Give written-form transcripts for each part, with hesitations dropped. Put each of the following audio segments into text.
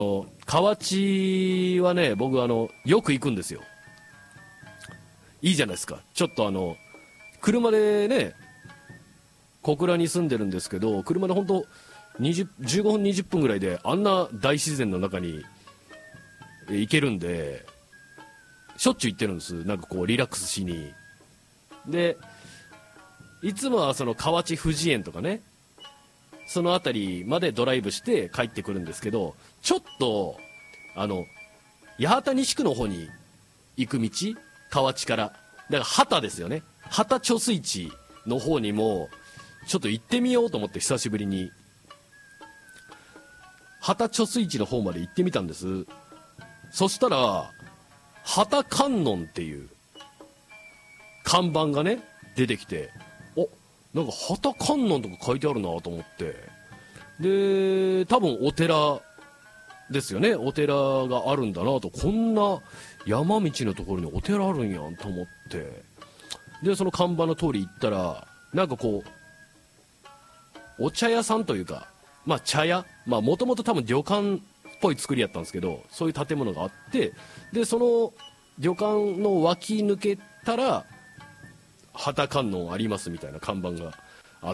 河内はね、僕よく行くんですよ。いいじゃないですか。ちょっと車でね、小倉に住んでるんですけど、車で本当15分20分ぐらいであんな大自然の中に行けるんで、しょっちゅう行ってるんです。なんかこうリラックスしに。で、いつもはその河内富士園とかね、その辺りまでドライブして帰ってくるんですけど、ちょっと八幡西区の方に行く道、河内から、だから畑ですよね、畑貯水池の方にもちょっと行ってみようと思って、久しぶりに畑貯水池の方まで行ってみたんです。そしたら畑観音っていう看板がね出てきて、なんか畑観音とか書いてあるなと思って、で多分お寺ですよね、お寺があるんだなと、こんな山道のところにお寺あるんやんと思って、でその看板の通り行ったら、なんかこうお茶屋さんというか、まあ茶屋、まあもともと多分旅館っぽい作りやったんですけど、そういう建物があって、でその旅館の脇抜けたら畑観音ありますみたいな看板があって、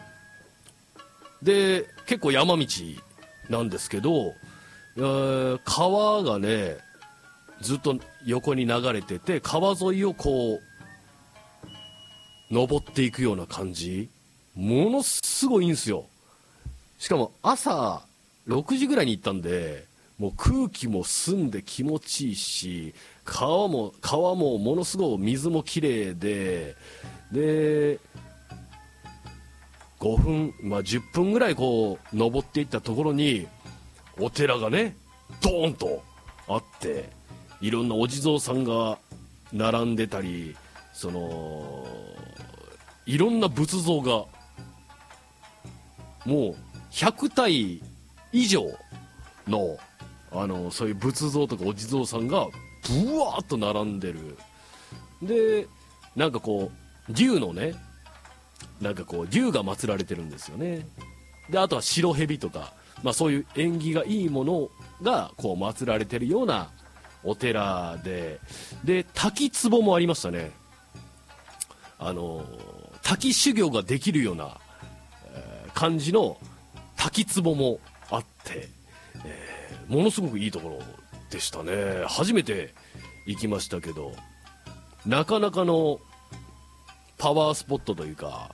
で結構山道なんですけど、川がねずっと横に流れてて、川沿いをこう登っていくような感じ、ものすごいいいんですよ。しかも朝6時ぐらいに行ったんで、もう空気も澄んで気持ちいいし、川もものすごい水もきれいで、で5分、まあ、10分ぐらいこう登っていったところにお寺がねドーンとあって、いろんなお地蔵さんが並んでたり、いろんな仏像がもう100体以上のそういう仏像とかお地蔵さんがブワーッと並んでる。でなんかこう竜のね、なんかこう竜が祀られてるんですよね。であとは白蛇とか、まあ、そういう縁起がいいものがこう祀られてるようなお寺で、滝壺もありましたね。滝修行ができるような、感じの滝壺もあって、ものすごくいいところでしたね。初めて行きましたけど、なかなかのパワースポットというか、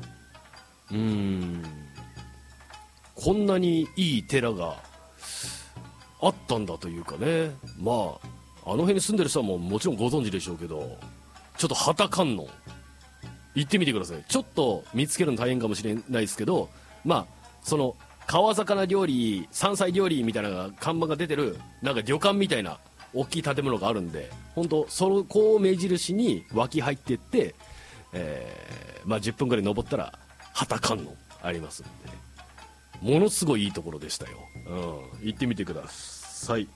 こんなにいい寺があったんだというかね。まああの辺に住んでる人はもちろんご存知でしょうけど、ちょっと畑観音行ってみてください。ちょっと見つけるの大変かもしれないですけど、まあその川魚料理、山菜料理みたいな看板が出てるなんか旅館みたいな大きい建物があるんで、本当そこを目印に脇入っていって、まあ10分ぐらい登ったら畑観音ありますんで、ものすごいいいところでしたよ。行ってみてください。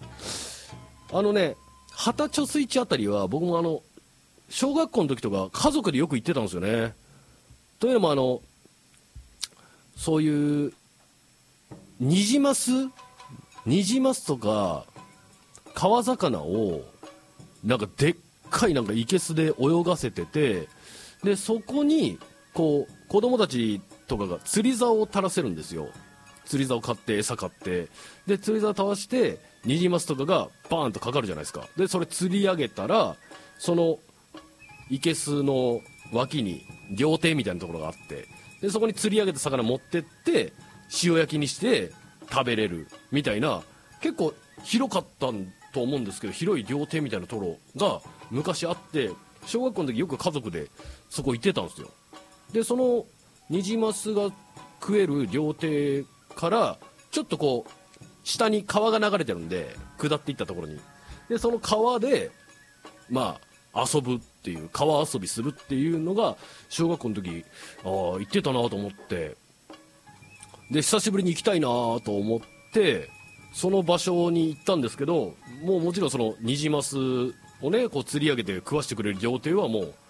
畑貯水池あたりは僕も小学校の時とか家族でよく行ってたんですよね。というのもそういうニジマスとか川魚をなんかでっかいなんか生けすで泳がせてて、でそこにこう子供たちとかが釣り竿を垂らせるんですよ。釣り竿買って餌買って、で釣り竿垂らしてニジマスとかがバーンとかかるじゃないですか。でそれ釣り上げたら、その生けすの脇に料亭みたいなところがあって、でそこに釣り上げた魚持ってって塩焼きにして食べれるみたいな、結構広かったと思うんですけど、広い料亭みたいなところが昔あって、小学校の時よく家族でそこ行ってたんですよ。でそのニジマスが食える料亭からちょっとこう下に川が流れてるんで、下っていったところに、でその川でまあ遊ぶっていう、川遊びするっていうのが小学校の時行ってたなと思って、で久しぶりに行きたいなと思ってその場所に行ったんですけど、もちろんそのニジマスをねこう釣り上げて食わしてくれる料亭はもう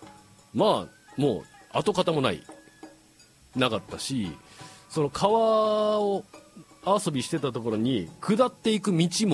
跡形もなかったし、その川を遊びしてたところに下っていく道も